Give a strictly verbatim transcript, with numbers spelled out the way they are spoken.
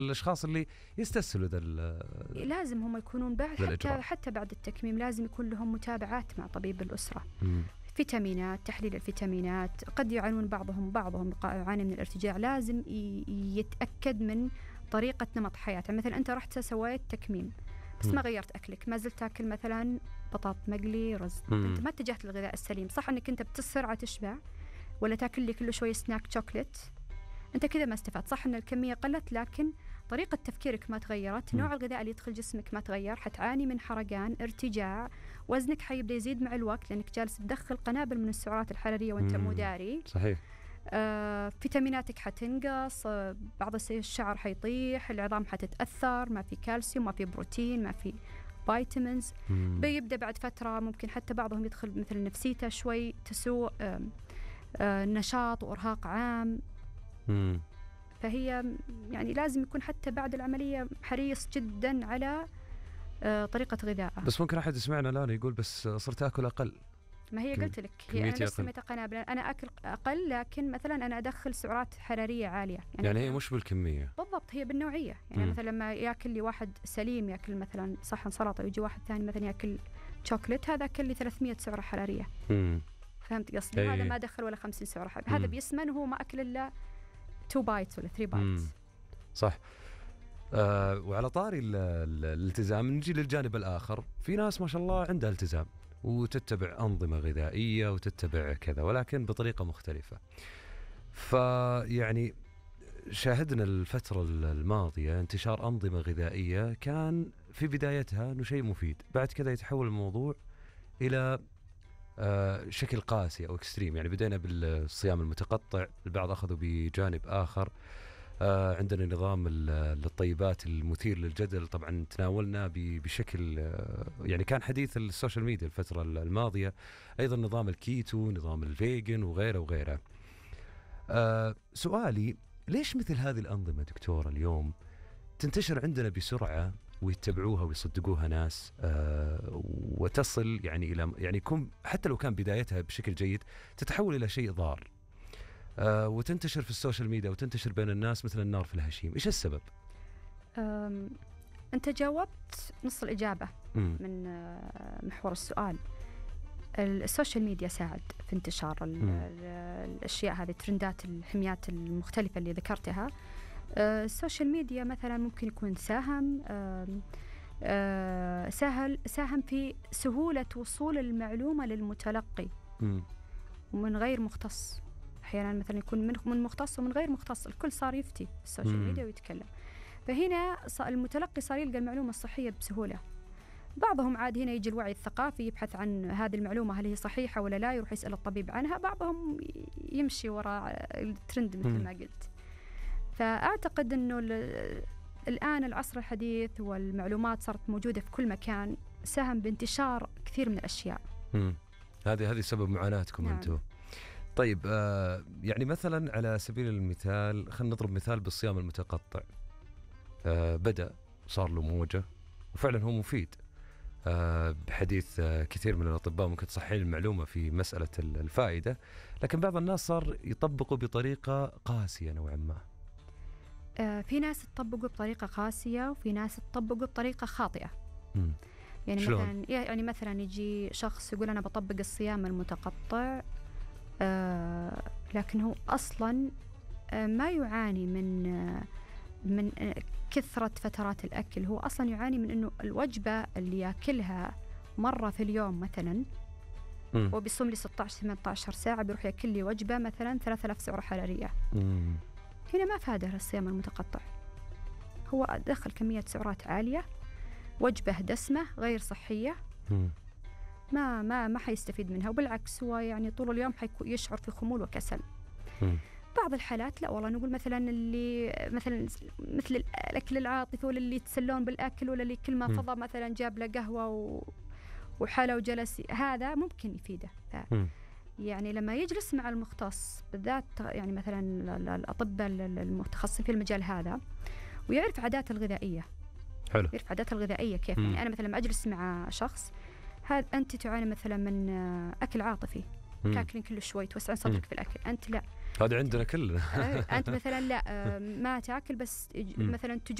الأشخاص اللي يستسهلوا ذا لازم هم يكونون بعد حتى حتى بعد التكميم لازم يكون لهم متابعات مع طبيب الأسرة. م. فيتامينات، تحليل الفيتامينات، قد يعانون بعضهم بعضهم يعاني من الارتجاع، لازم يتأكد من طريقة نمط حياته. مثلا أنت رحت سويت تكميم بس م. ما غيرت أكلك، ما زلت تاكل مثلا بطاط مقلي رز، م. أنت ما اتجهت للغذاء السليم. صح أنك أنت بتسرعة تشبع ولا تاكل لي كل شوي سناك شوكليت، أنت كذا ما استفدت. صح أن الكمية قلت لكن طريقة تفكيرك ما تغيرت، نوع الغذاء اللي يدخل جسمك ما تغير، حتعاني من حرقان، ارتجاع، وزنك حيبدأ يزيد مع الوقت لأنك جالس تدخل قنابل من السعرات الحرارية وأنت مو داري. صحيح. آه، فيتاميناتك حتنقص، آه، بعض الشعر حيطيح، العظام حتتأثر، ما في كالسيوم، ما في بروتين، ما في فيتامينز. بيبدأ بعد فترة ممكن حتى بعضهم يدخل مثل نفسيته شوي تسوء، آه، آه، نشاط وإرهاق عام. مم. فهي يعني لازم يكون حتى بعد العملية حريص جدا على آه طريقة غذائه. بس ممكن أحد يسمعنا الآن يقول بس صرت أكل أقل. ما هي قلت لك هي أنا ليش سميتها قنابل، أنا أكل أقل لكن مثلا أنا أدخل سعرات حرارية عالية. يعني, يعني هي مش بالكمية بالضبط، هي بالنوعية. يعني م. مثلا لما يأكل لي واحد سليم يأكل مثلا صحن سلطة ويجي واحد ثاني مثلا يأكل شوكليت، هذا أكل لي ثلاثمية سعرة حرارية. م. فهمت قصدي؟ هذا ما دخل ولا خمسين سعرة حرارية، هذا بيسمن وهو ما أكل إلا تو بايتس ولا ثري بايتس. صح. آه وعلى طاري الالتزام نجي للجانب الآخر، في ناس ما شاء الله عندها التزام وتتبع أنظمة غذائية وتتبع كذا ولكن بطريقة مختلفة. فيعني شاهدنا الفترة الماضية انتشار أنظمة غذائية كان في بدايتها أنه شيء مفيد، بعد كذا يتحول الموضوع إلى آه شكل قاسي أو اكستريم. يعني بدينا بالصيام المتقطع، البعض أخذوا بجانب آخر. آه عندنا نظام الطيبات المثير للجدل، طبعا تناولنا بشكل آه يعني كان حديث السوشيال ميديا الفترة الماضية. أيضا نظام الكيتو، نظام الفيجن وغيره وغيره. آه سؤالي، ليش مثل هذه الأنظمة دكتورة اليوم تنتشر عندنا بسرعة ويتبعوها ويصدقوها ناس آه وتصل يعني إلى يعني يكون حتى لو كان بدايتها بشكل جيد تتحول إلى شيء ضار آه وتنتشر في السوشيال ميديا وتنتشر بين الناس مثل النار في الهشيم؟ إيش السبب؟ أنت جاوبت نص الإجابة م. من محور السؤال. السوشيال ميديا ساعد في انتشار الأشياء هذه، ترندات الحميات المختلفة اللي ذكرتها. السوشيال ميديا مثلا ممكن يكون ساهم سهل ساهم في سهولة وصول المعلومة للمتلقي م. ومن غير مختص. أحيانا مثلا يكون من من مختص ومن غير مختص، الكل صار يفتي في السوشيال ميديا ويتكلم. فهنا المتلقي صار يلقى المعلومة الصحية بسهولة. بعضهم عاد هنا يجي الوعي الثقافي يبحث عن هذه المعلومة هل هي صحيحة ولا لا، يروح يسأل الطبيب عنها. بعضهم يمشي وراء الترند مثل ما قلت. فأعتقد أنه الآن العصر الحديث والمعلومات صارت موجودة في كل مكان، ساهم بانتشار كثير من الأشياء. مم. هذه هذه سبب معاناتكم نعم. أنتم. طيب آه يعني مثلا على سبيل المثال خلينا نضرب مثال بالصيام المتقطع. آه بدأ صار له موجة وفعلا هو مفيد. آه بحديث آه كثير من الأطباء ممكن تصحيح المعلومة في مسألة الفائدة، لكن بعض الناس صار يطبقوا بطريقة قاسية نوعا ما. آه في ناس تطبقوا بطريقة قاسية وفي ناس تطبقوا بطريقة خاطئة. م. يعني شلون؟ مثلا يعني مثلا يجي شخص يقول أنا بطبق الصيام المتقطع آه لكن هو أصلا آه ما يعاني من آه من آه كثرة فترات الأكل، هو أصلا يعاني من أنه الوجبة اللي يأكلها مرة في اليوم مثلا م. هو بيصوم لي ستة عشر ثمانية عشر ساعة بيروح يأكل لي وجبة مثلا ثلاثة آلاف سعرة حرارية. م. هنا ما فاده الصيام المتقطع، هو دخل كمية سعرات عالية، وجبة دسمة غير صحية م. ما ما ما حيستفيد منها، وبالعكس هو يعني طول اليوم حيشعر في خمول وكسل. م. بعض الحالات لا والله نقول مثلا اللي مثلا مثل الأكل العاطفي ولا اللي يتسلون بالأكل ولا اللي كل ما فضى مثلا جاب له قهوة و... وحلا وجلس، هذا ممكن يفيده. يعني لما يجلس مع المختص بالذات يعني مثلا الأطباء المتخصصين في المجال هذا ويعرف عاداته الغذائية. حلو. يعرف عاداته الغذائية كيف. م. يعني أنا مثلا لما أجلس مع شخص هذا أنت تعاني مثلا من أكل عاطفي، تاكلين كل شوي توسعين صدرك في الأكل، أنت لا، هذا عندنا كلنا. أنت مثلا لا ما تاكل بس مثلا